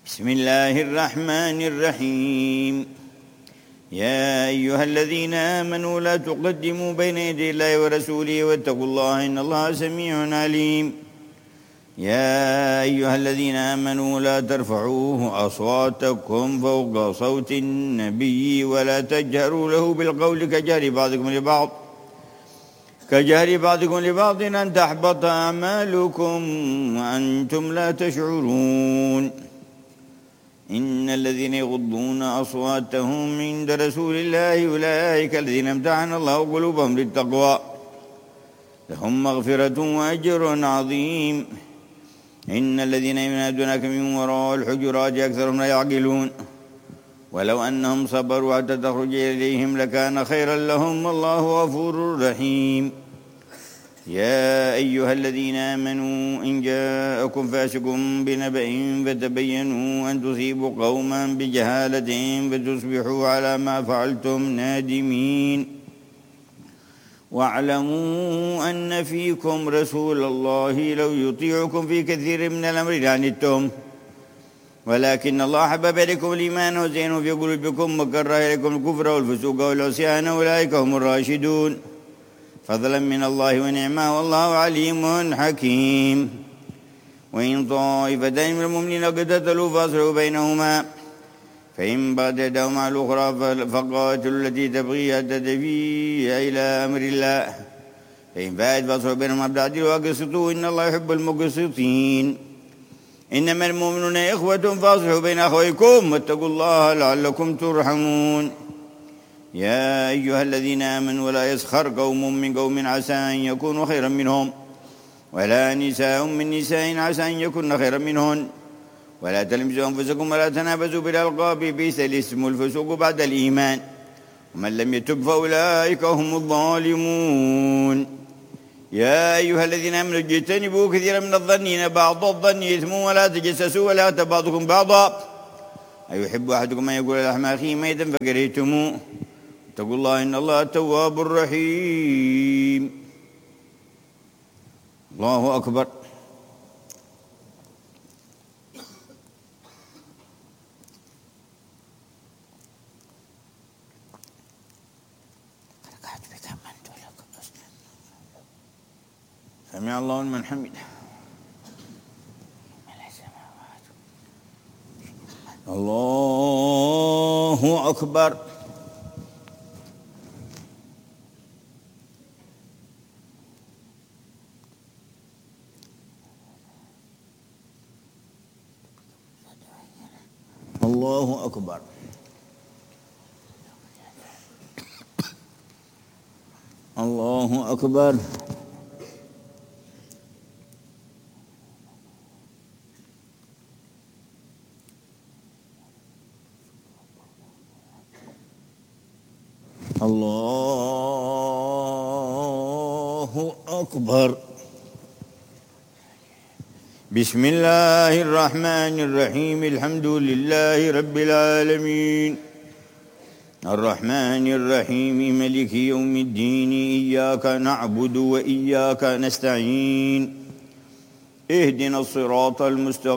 بسم الله الرحمن الرحيم. يا أيها الذين آمنوا لا تقدموا بين يدي الله ورسوله واتقوا الله إن الله سميع عليم. يا أيها الذين آمنوا لا ترفعوا أصواتكم فوق صوت النبي ولا تجهروا له بالقول كجهر بعضكم لبعض أن تحبط أعمالكم وأنتم لا تشعرون. إن الذين يغضون أصواتهم عند رسول الله أولئك الذين امتحن الله قلوبهم للتقوى لهم مغفرة وأجر عظيم. إن الذين ينادونك من وراء الحجرات أكثرهم لا يعقلون ولو أنهم صبروا حتى تخرج إليهم لكان خيرا لهم والله غفور رحيم. يا أيها الذين آمنوا إن جاءكم فاسق بنبأ فتبينوا أن تصيبوا قوما بجهالة فتصبحوا على ما فعلتم نادمين. واعلموا أن فيكم رسول الله لو يطيعكم في كثير من الأمر لعنتم ولكن الله حبب إليكم الإيمان وزينه في قلوبكم وكره إليكم الكفر والفسوق والعصيان أولئك هم الراشدون فضلا من الله ونعمه والله عليم حكيم. وإن طائفتان من المؤمنين اقتتلوا فأصلحوا بينهما فإن بغت إحداهما على الأخرى فقاتلوا التي تبغي حتى تفيء إلى أمر الله فإن فاءت فأصلحوا بينهما بالعدل وأقسطوا إن الله يحب المقسطين. إنما المؤمنون إخوة فأصلحوا بين أخويكم واتقوا الله لعلكم ترحمون. يا أيها الذين آمنوا ولا يسخر قوم من قوم عسى أن يكونوا خيرا منهم ولا نساء من نساء عسى أن يكون خيرا منهن ولا تلمزوا أنفسكم ولا تنابزوا بالألقاب بئس الاسم الفسوق بعد الإيمان ومن لم يتب فأولئك هم الظالمون. يا أيها الذين آمنوا اجتنبوا كثيرا من الظن إن بعض الظن إثم ولا تجسسوا ولا يغتب بعضكم بعضا أيحب أحدكم أن يقول لحم أخيه ميتا فكرهتموه اتقوا الله إن الله تواب رحيم. الله أكبر. سمع الله لمن حمده. الله أكبر. الله أكبر. الله أكبر. الله أكبر. بسم الله الرحمن الرحيم الحمد لله رب العالمين الرحمن الرحيم ملك يوم الدين إياك نعبد وإياك نستعين اهدنا الصراط المستقيم